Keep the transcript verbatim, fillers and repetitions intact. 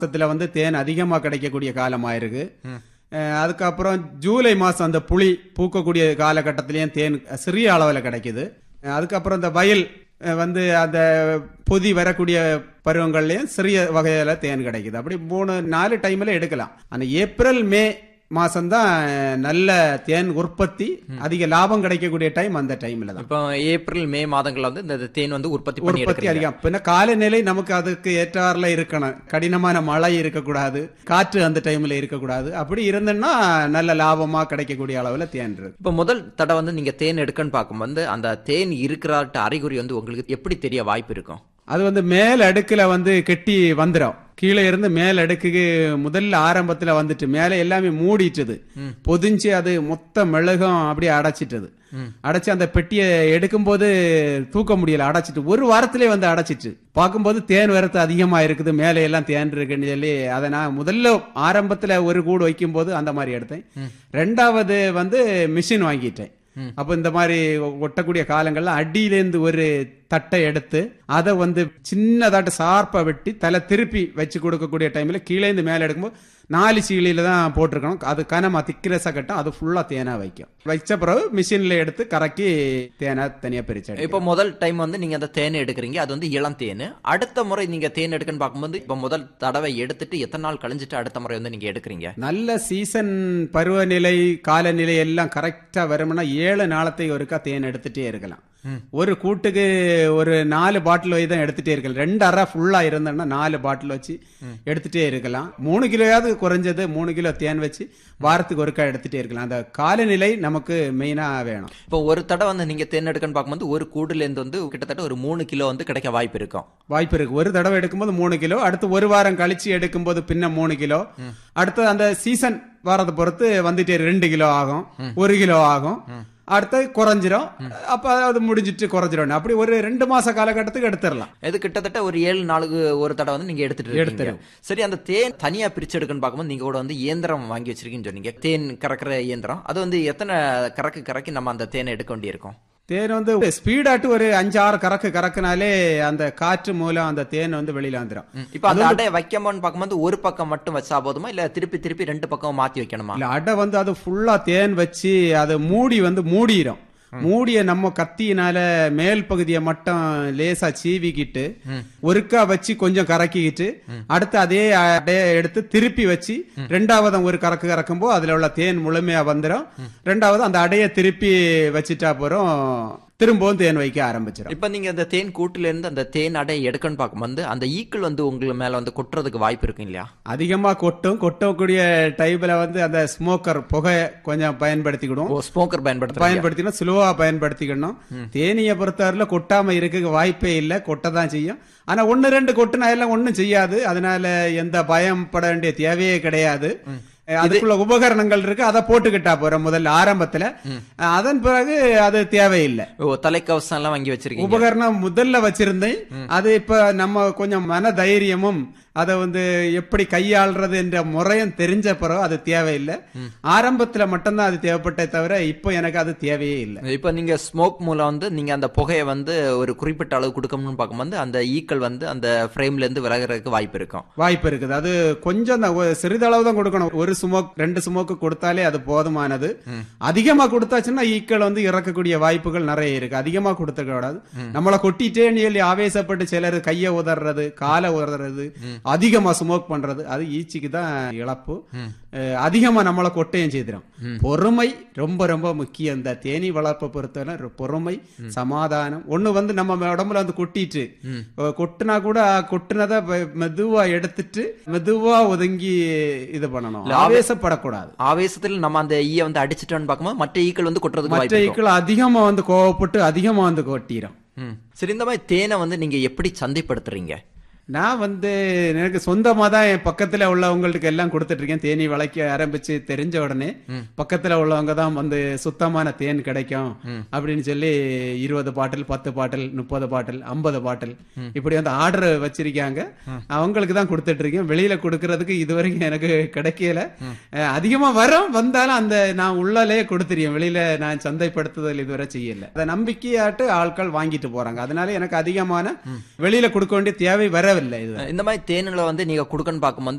மாசத்துல வந்து தேன் அதிகமா கிடைக்கக்கூடிய காலமா இருக்கு. அதுக்கப்புறம் ஜூலை மாசம் அந்த புளி பூக்கக்கூடிய காலகட்டத்திலயும் தேன் சிறிய அளவில் கிடைக்குது. அதுக்கப்புறம் இந்த வயல் வந்து அந்த பொதி வரக்கூடிய பருவங்கள்லயும் சிறிய வகையில தேன் கிடைக்குது. அப்படி மூணு நாலு டைம்ல எடுக்கலாம். ஆனா ஏப்ரல் மே மாசம்தான் நல்ல தேன் உற்பத்தி அதிக லாபம் கிடைக்கக்கூடிய டைம் அந்த டைம்ல தான். இப்போ ஏப்ரல் மே மாதங்கள்ல வந்து இந்த தேன் வந்து உற்பத்தி உற்பத்தி அதிகம். பின்ன காலநிலை நமக்கு அதுக்கு ஏற்றாறுல இருக்கணும். கடினமான மழை இருக்கக்கூடாது, காற்று அந்த டைம்ல இருக்கக்கூடாது. அப்படி இருந்தோம்னா நல்ல லாபமா கிடைக்கக்கூடிய அளவுல தேன் இருக்கு. இப்போ முதல் தடவை வந்து நீங்க தேன் எடுக்கன்னு பார்க்கும்போது அந்த தேன் இருக்கிறாட்ட அறிகுறி வந்து உங்களுக்கு எப்படி தெரிய வாய்ப்பு இருக்கும்? அது வந்து மேல் அடுக்குல வந்து கெட்டி வந்துடும். கீழே இருந்து மேல் அடுக்குக்கு முதல்ல ஆரம்பத்துல வந்துட்டு மேல எல்லாமே மூடிட்டுது, பொதிஞ்சு அது மொத்த மெழுகும் அப்படியே அடைச்சிட்டது. அடைச்சு அந்த பெட்டியை எடுக்கும் போது தூக்க முடியல, அடைச்சிட்டு ஒரு வாரத்திலே வந்து அடைச்சிட்டு பார்க்கும்போது தேன் வரத்து அதிகமா இருக்குது, மேல எல்லாம் தேன் இருக்குன்னு சொல்லி அதை நான் முதல்ல ஆரம்பத்துல ஒரு கூடு வைக்கும் போது அந்த மாதிரி எடுத்தேன். ரெண்டாவது வந்து மிஷின் வாங்கிட்டேன். அப்ப இந்த மாதிரி ஒட்டக்கூடிய காலங்கள்ல அடியிலேருந்து ஒரு தட்டை எடுத்து அதை வந்து சின்னதாட்ட சார்பா வெட்டி தலை திருப்பி வச்சு கொடுக்கக்கூடிய டைம்ல கீழே இருந்து மேல எடுக்கும்போது நாலு சீலியில தான் போட்டிருக்கணும். அது கனமா திக்னஸா கட்டும். அது ஃபுல்லா தேனா வைக்கும். வச்ச பிறகு மிஷின்ல எடுத்து கறக்கி தேனா தனியா பிரிச்சு. இப்ப முதல் டைம் வந்து நீங்க அந்த தேனை எடுக்கிறீங்க, அது வந்து இளம் தேன். அடுத்த முறை நீங்க தேன் எடுக்கன்னு பார்க்கும்போது இப்ப முதல் தடவை எடுத்துட்டு எத்தனை நாள் கழிஞ்சிட்டு அடுத்த முறை வந்து நீங்க எடுக்கிறீங்க? நல்ல சீசன் பருவநிலை காலநிலை எல்லாம் கரெக்டா வரும்னா ஏழு நாளத்தை ஒருக்கா தேன் எடுத்துட்டே இருக்கலாம். ஒரு கூட்டுக்கு ஒரு நாலு பாட்டில் வச்சு தான் எடுத்துட்டே இருக்கலாம். ரெண்டு அரை ஃபுல்லா இருந்தோம்னா நாலு பாட்டில் வச்சு எடுத்துட்டே இருக்கலாம். மூணு கிலோயாவது குறைஞ்சது மூணு கிலோ தேன் வச்சு வாரத்துக்கு ஒருக்கா எடுத்துட்டே இருக்கலாம். அந்த காலநிலை நமக்கு மெயினா வேணும். இப்போ ஒரு தடவை வந்து நீங்க தேன் எடுக்கன்னு பார்க்கும்போது ஒரு கூடுல இருந்து வந்து கிட்டத்தட்ட ஒரு மூணு கிலோ வந்து கிடைக்க வாய்ப்பு இருக்கும். வாய்ப்பு இருக்கு. ஒரு தடவை எடுக்கும்போது மூணு கிலோ, அடுத்து ஒரு வாரம் கழிச்சு எடுக்கும்போது பின்ன மூணு கிலோ, அடுத்து அந்த சீசன் வாரத்தை பொறுத்து வந்துட்டே ரெண்டு கிலோ ஆகும், ஒரு கிலோ ஆகும், அடுத்த குறைஞ்சிரும். அப்ப அது முடிஞ்சிட்டு குறைஞ்சிரும். அப்படி ஒரு ரெண்டு மாச காலகட்டத்துக்கு எடுத்துடலாம். இது கிட்டத்தட்ட ஒரு ஏழு நாளுக்கு ஒரு தடவை வந்து நீங்க எடுத்துட்டு எடுத்துரு. சரி, அந்த தேன் தனியா பிரிச்சு எடுக்கன்னு பார்க்கும்போது நீங்க கூட வந்து இயந்திரம் வாங்கி வச்சிருக்கீங்கன்னு சொன்னீங்க, தேன் கறக்கிற இயந்திரம். அது வந்து எத்தனை கறக்கு கறக்கி நம்ம அந்த தேனை எடுக்க வேண்டியிருக்கும்? தேன் வந்து ஸ்பீடாட்டு ஒரு அஞ்சு ஆறு கறக்கு கறக்குனாலே அந்த காற்று மூலம் அந்த தேன் வந்து வெளியில வந்துடும். இப்ப அந்த அடை வைக்கணும்னு பார்க்கும்போது ஒரு பக்கம் மட்டும் வச்சா போதுமா, இல்ல திருப்பி திருப்பி ரெண்டு பக்கம் மாத்தி வைக்கணுமா? இல்ல, அடை வந்து அது ஃபுல்லா தேன் வச்சு அது மூடி வந்து மூடிடும். மூடிய நம்ம கத்தியினால மேல் பகுதியை மட்டும் லேசா சீவிக்கிட்டு ஒருக்கா வச்சு கொஞ்சம் கறக்கிக்கிட்டு அடுத்து அதே அடைய எடுத்து திருப்பி வச்சு ரெண்டாவது ஒரு கறக்கு கறக்கும் போது அதுல உள்ள தேன் முழுமையா வந்துடும். ரெண்டாவது அந்த அடைய திருப்பி வச்சுட்டா போறோம், திரும்பவும் தேன் வைக்க ஆரம்பிச்சிடும். இப்ப நீங்க அந்த தேன் கூட்டுல இருந்து அந்த தேன் அடை எடுக்கன்னு பார்க்கும்போது அந்த ஈக்கள் வந்து உங்க மேல வந்து கொட்டுறதுக்கு வாய்ப்பு இருக்கு இல்லையா? அதிகமா கொட்டும். கொட்டக்கூடிய டைப்ல வந்து அந்த ஸ்மோக்கர் புகை கொஞ்சம் பயன்படுத்திக்கிடும். ஸ்மோக்கர் பயன்படுத்த பயன்படுத்தினா ஸ்லோவா பயன்படுத்திக்கணும். தேனியை பொறுத்தவரையில கொட்டாம இருக்க வாய்ப்பே இல்லை, கொட்டதான் செய்யும். ஆனா ஒன்னு ரெண்டு கொட்டுனா எல்லாம் ஒண்ணும் செய்யாது. அதனால எந்த பயப்பட வேண்டிய தேவையே கிடையாது. அதுக்குள்ள உபகரணங்கள் இருக்கு, அதை போட்டுக்கிட்டா போறோம் முதல்ல ஆரம்பத்துல. அதன் பிறகு அது தேவையில்லை. தலைக்கவசம் எல்லாம் வாங்கி வச்சிருக்கீங்க? உபகரணம் முதல்ல வச்சிருந்தேன். அது இப்ப நம்ம கொஞ்சம் மன தைரியமும் அதை வந்து எப்படி கையாள்றது என்ற முறையும் தெரிஞ்ச பிறகு அது தேவையில்லை. ஆரம்பத்துல மட்டும்தான் அது தேவைப்பட்டே தவிர இப்போ எனக்கு அது தேவையே இல்லை. இப்ப நீங்க ஸ்மோக் மூலம் வந்து நீங்க அந்த புகையை வந்து ஒரு குறிப்பிட்ட அளவு கொடுக்கணும்னு பார்க்கும்போது அந்த ஈக்கள் வந்து அந்த ஃப்ரேம்ல இருந்து விலகிறதுக்கு வாய்ப்பு இருக்கும். வாய்ப்பு இருக்குது. அது கொஞ்சம் சிறிதளவு தான் கொடுக்கணும். ஒரு சுமோக் ரெண்டு சுமோக்கு கொடுத்தாலே அது போதுமானது. அதிகமா கொடுத்தாச்சுன்னா ஈக்கள் வந்து இறக்கக்கூடிய வாய்ப்புகள் நிறைய இருக்கு. அதிகமா கொடுத்துக்க கூடாது. நம்மளை கொட்டிட்டேன்னு சொல்லி ஆவேசப்பட்டு சிலர் கையை உதறது, காலை உதறது, அதிகமா ஸ்மோக் பண்றது, அது ஈச்சிக்கு தான் இழப்பு. அதிகமா நம்மளை கொட்டையும் செய்திடும். பொறுமை ரொம்ப ரொம்ப முக்கியம். இந்த தேனி வளர்ப்பை பொறுத்தவரை பொறுமை, சமாதானம். ஒண்ணு வந்து நம்ம உடம்புல வந்து கொட்டிட்டு கொட்டுனா கூட கொட்டுனதை மெதுவா எடுத்துட்டு மெதுவா ஒதுங்கி இது பண்ணணும். ஆவேசப்படக்கூடாது. ஆவேசத்தில் நம்ம அந்த ஈய வந்து அடிச்சிட்டோம்னு பார்க்கும்போது மற்ற ஈக்கள் வந்து கொட்டுறது, மற்ற ஈக்கள் அதிகமா வந்து கோவப்பட்டு அதிகமா வந்து கொட்டிடும். சரி, இந்த மாதிரி தேனை வந்து நீங்க எப்படி சந்தைப்படுத்துறீங்க? நான் வந்து எனக்கு சொந்தமா தான் என் பக்கத்துல உள்ளவங்களுக்கு எல்லாம் கொடுத்துட்டு இருக்கேன். தேனி வளைக்க ஆரம்பிச்சு தெரிஞ்ச உடனே பக்கத்துல உள்ளவங்க தான் வந்து சுத்தமான தேன் கிடைக்கும் அப்படின்னு சொல்லி இருபது பாட்டில், பத்து பாட்டில், முப்பது பாட்டில், ஐம்பது பாட்டில் இப்படி வந்து ஆர்டர் வச்சிருக்காங்க. அவங்களுக்கு தான் கொடுத்துட்டு இருக்கேன். வெளியில கொடுக்கறதுக்கு இதுவரைக்கும் எனக்கு கிடைக்கல. அதிகமா வரும், வந்தாலும் அந்த நான் உள்ளாலே கொடுத்துருக்கேன். வெளியில நான் சந்தைப்படுத்துதல் இதுவரை செய்யல. அதை நம்பிக்கையாட்டு ஆட்கள் வாங்கிட்டு போறாங்க. அதனால எனக்கு அதிகமான வெளியில கொடுக்க வேண்டிய தேவை வரவில்லை. இல்லை இது. இந்த மாதிரி தேனில வந்து நீங்க குடுக்கன்னு பார்க்கும்போது